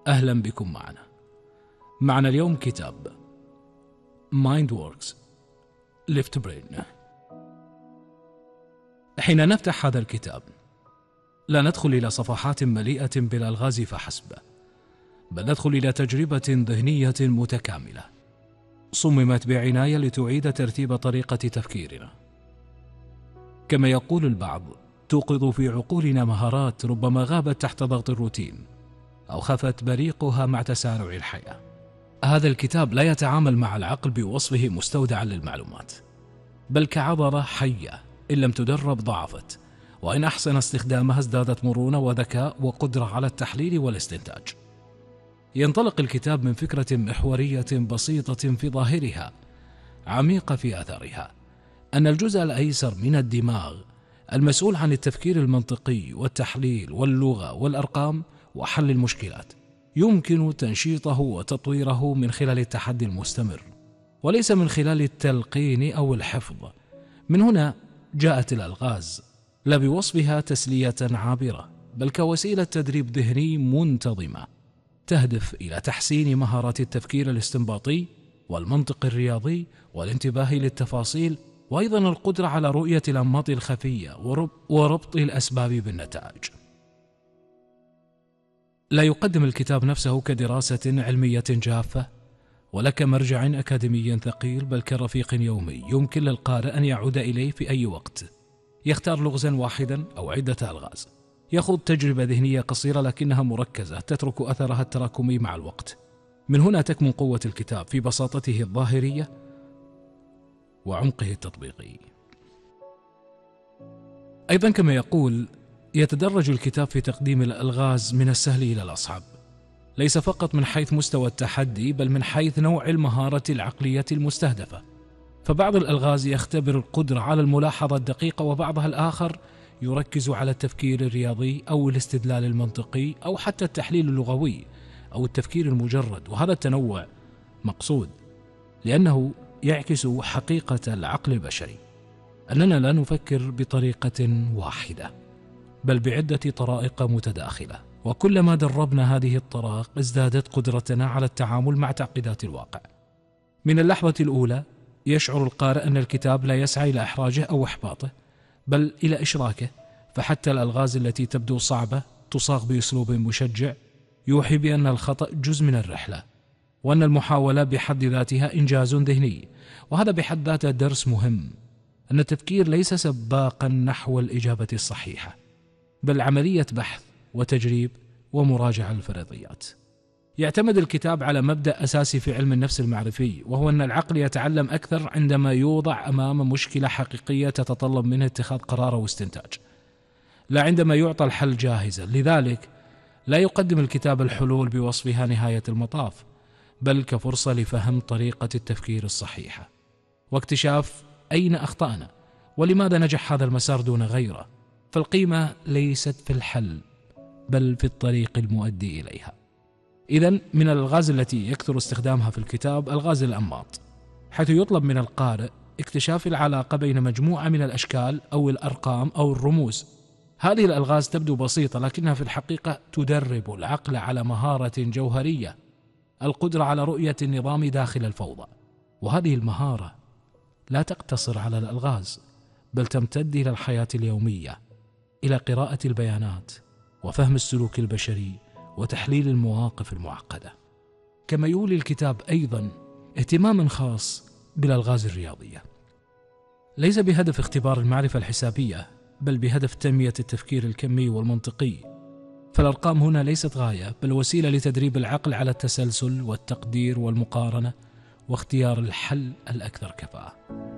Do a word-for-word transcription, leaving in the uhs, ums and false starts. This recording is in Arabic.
أهلا بكم معنا. معنا اليوم كتاب Mind Works Left Brain. حين نفتح هذا الكتاب لا ندخل إلى صفحات مليئة بالألغاز فحسب، بل ندخل إلى تجربة ذهنية متكاملة صممت بعناية لتعيد ترتيب طريقة تفكيرنا. كما يقول البعض، توقظ في عقولنا مهارات ربما غابت تحت ضغط الروتين أو خفت بريقها مع تسارع الحياة. هذا الكتاب لا يتعامل مع العقل بوصفه مستودعا للمعلومات، بل كعضلة حية إن لم تدرب ضعفت، وإن أحسن استخدامها ازدادت مرونة وذكاء وقدرة على التحليل والاستنتاج. ينطلق الكتاب من فكرة محورية بسيطة في ظاهرها عميقة في أثرها، أن الجزء الأيسر من الدماغ المسؤول عن التفكير المنطقي والتحليل واللغة والأرقام وحل المشكلات يمكن تنشيطه وتطويره من خلال التحدي المستمر، وليس من خلال التلقين أو الحفظ. من هنا جاءت الألغاز، لا بوصفها تسلية عابرة، بل كوسيلة تدريب ذهني منتظمة تهدف إلى تحسين مهارات التفكير الاستنباطي والمنطق الرياضي والانتباه للتفاصيل، وأيضا القدرة على رؤية الأنماط الخفية وربط الأسباب بالنتائج. لا يقدم الكتاب نفسه كدراسة علمية جافة ولا كمرجع أكاديمي ثقيل، بل كرفيق يومي يمكن للقارئ أن يعود إليه في أي وقت، يختار لغزا واحدا أو عدة ألغاز، يخوض تجربة ذهنية قصيرة لكنها مركزة تترك أثرها التراكمي مع الوقت. من هنا تكمن قوة الكتاب في بساطته الظاهرية وعمقه التطبيقي. أيضا كما يقول، يتدرج الكتاب في تقديم الألغاز من السهل إلى الأصعب، ليس فقط من حيث مستوى التحدي بل من حيث نوع المهارة العقلية المستهدفة. فبعض الألغاز يختبر القدرة على الملاحظة الدقيقة، وبعضها الآخر يركز على التفكير الرياضي أو الاستدلال المنطقي أو حتى التحليل اللغوي أو التفكير المجرد. وهذا التنوع مقصود لأنه يعكس حقيقة العقل البشري، أننا لا نفكر بطريقة واحدة بل بعدة طرائق متداخلة، وكلما دربنا هذه الطرائق ازدادت قدرتنا على التعامل مع تعقيدات الواقع. من اللحظة الأولى يشعر القارئ أن الكتاب لا يسعى إلى إحراجه أو إحباطه بل إلى إشراكه، فحتى الألغاز التي تبدو صعبة تصاغ بأسلوب مشجع يوحي بأن الخطأ جزء من الرحلة، وأن المحاولة بحد ذاتها إنجاز ذهني. وهذا بحد ذاته درس مهم، أن التفكير ليس سباقا نحو الإجابة الصحيحة، بل عملية بحث وتجريب ومراجعة الفرضيات. يعتمد الكتاب على مبدأ أساسي في علم النفس المعرفي، وهو أن العقل يتعلم أكثر عندما يوضع أمام مشكلة حقيقية تتطلب منه اتخاذ قرار واستنتاج، لا عندما يعطى الحل جاهزا. لذلك لا يقدم الكتاب الحلول بوصفها نهاية المطاف، بل كفرصة لفهم طريقة التفكير الصحيحة واكتشاف أين أخطأنا ولماذا نجح هذا المسار دون غيره. فالقيمة ليست في الحل بل في الطريق المؤدي إليها. إذن من الألغاز التي يكثر استخدامها في الكتاب ألغاز الأنماط، حيث يطلب من القارئ اكتشاف العلاقة بين مجموعة من الأشكال أو الأرقام أو الرموز. هذه الألغاز تبدو بسيطة لكنها في الحقيقة تدرب العقل على مهارة جوهرية، القدرة على رؤية النظام داخل الفوضى. وهذه المهارة لا تقتصر على الألغاز بل تمتد إلى الحياة اليومية، إلى قراءة البيانات وفهم السلوك البشري وتحليل المواقف المعقدة. كما يولي الكتاب أيضا اهتماما خاص بالألغاز الرياضية، ليس بهدف اختبار المعرفة الحسابية بل بهدف تنمية التفكير الكمي والمنطقي. فالأرقام هنا ليست غاية بل وسيلة لتدريب العقل على التسلسل والتقدير والمقارنة واختيار الحل الأكثر كفاءة.